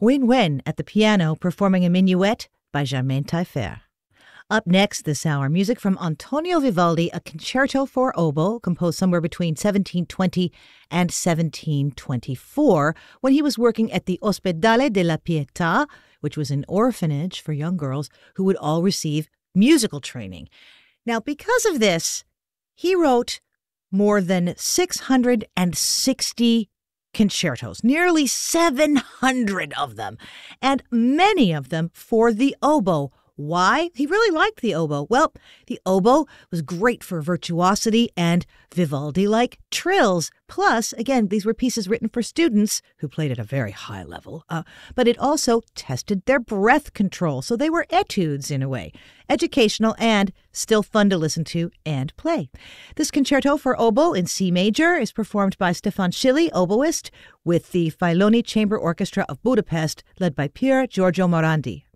Nguyen Nguyen at the piano performing a minuet by Germaine Taillefer. Up next this hour, music from Antonio Vivaldi, a concerto for oboe composed somewhere between 1720 and 1724 when he was working at the Ospedale della Pietà, which was an orphanage for young girls who would all receive musical training. Now, because of this, he wrote more than 660 concertos, nearly 700 of them, and many of them for the oboe. Why? He really liked the oboe. Well, the oboe was great for virtuosity, and Vivaldi liked trills. Plus, again, these were pieces written for students who played at a very high level, but it also tested their breath control, so they were etudes in a way, educational and still fun to listen to and play. This concerto for oboe in C major is performed by Stefan Schilly, oboist, with the Filoni Chamber Orchestra of Budapest, led by Pier Giorgio Morandi.